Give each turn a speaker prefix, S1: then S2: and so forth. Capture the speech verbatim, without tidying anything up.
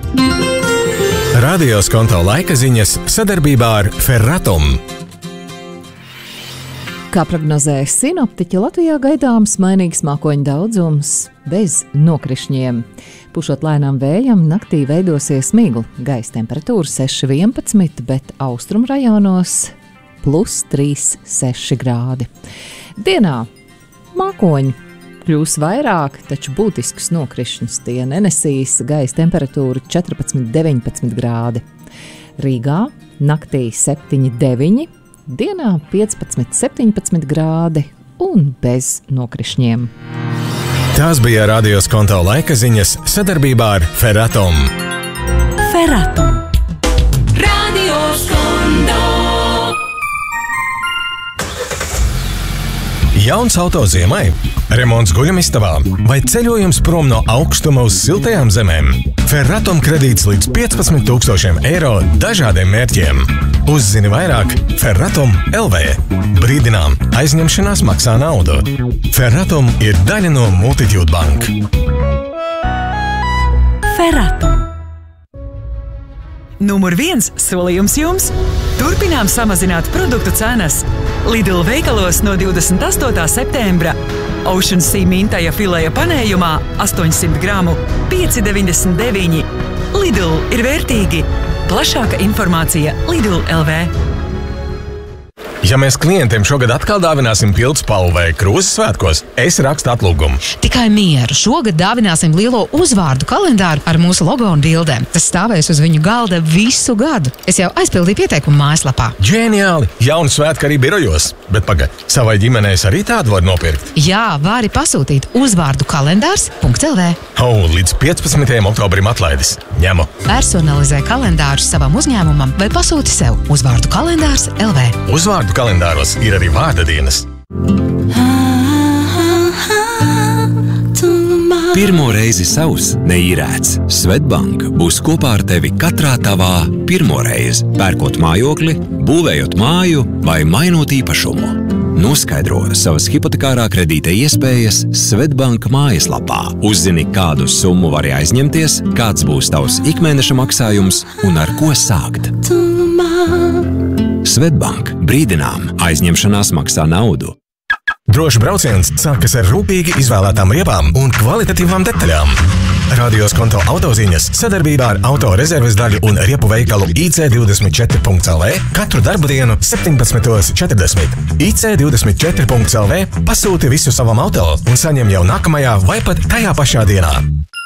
S1: Radio Skonto laika ziņas sadarbībā ar Ferratum.
S2: Kā prognozē sinoptiķi, Latvijā gaidāms mainīgs mākoņu daudzums bez nokrišņiem. Pušot lēnām vējam, naktī veidosies migla. Gaisa temperatūra seši vienpadsmit, bet austrumu rajonos plus trīs seši grādi. Dienā mākoņi kļūs vairāk, taču būtiskus nokrišņus tie nenesīs. Gaisa temperatūra četrpadsmit deviņpadsmit grādi. Rīgā naktī septiņi deviņi. Dienā piecpadsmit septiņpadsmit grādi un bez nokrišņiem.
S1: Tās bija Radio Skonto laika ziņas sadarbībā ar Ferratum.
S3: Ferratum. Radio Skonto.
S1: Jauns auto ziemai, remonts guļamistabā vai ceļojums prom no augstuma uz siltajām zemēm. Ferratum kredīts līdz piecpadsmit tūkstošiem eiro dažādiem mērķiem. Uzzini vairāk Ferratum L V. Brīdinām, aizņemšanās maksā naudu. Ferratum ir daļa no Multitude Bank.
S3: Ferratum. Numur viens solījums jums. Turpinām samazināt produktu cenas. Lidl veikalos no divdesmit astotā septembra. Ocean Sea mintaja fileja panējumā astoņsimt gramu pieci deviņdesmit deviņi. Lidl ir vērtīgi. Plašāka informācija Lidl L V.
S1: Ja mēs klientiem šogad atkal dāvināsim pildspalvu vai krūzes svētkos, es rakstu atlūgumu.
S4: Tikai mieru. Šogad dāvināsim lielo uzvārdu kalendāru ar mūsu logo un bildēm. Tas stāvēs uz viņu galda visu gadu. Es jau aizpildīju pieteikumu mājaslapā.
S1: Ģeniāli! Jaunu svētku arī birojos. Bet paga, savai ģimenei arī tādu var nopirkt.
S4: Jā, vari pasūtīt uzvārdu kalendārs punkt L V.
S1: Oh, līdz piecpadsmitajam oktobrim atlaides. Ņemu.
S4: Personalizē kalendārus savam uzņēmumam vai pasūti sev uzvārdu kalendārs L V.
S1: Uzvārdu kalendāros ir arī vārda dienas.
S5: Pirmo reizi savs neīrēts. Svetbank būs kopā ar tevi katrā tavā pirmo reizi. Pērkot mājokli, būvējot māju vai mainot īpašumu. Noskaidro savas hipotekārā kredīta iespējas Svetbank mājaslapā. Uzzini, kādu summu vari aizņemties, kāds būs tavs ikmēneša maksājums un ar ko sākt. Svetbank. Brīdinām, aizņemšanās maksā naudu.
S1: Drošs brauciens sākas ar rūpīgi izvēlētām riepām un kvalitatīvām detaļām. Radio Skonto autoziņas sadarbībā ar auto rezerves daļu un riepu veikalu I C divdesmit četri punkts L V katru darbu dienu septiņpadsmit četrdesmit. I C divdesmit četri punkts L V pasūti visu savam auto un saņem jau nākamajā vai pat tajā pašā dienā.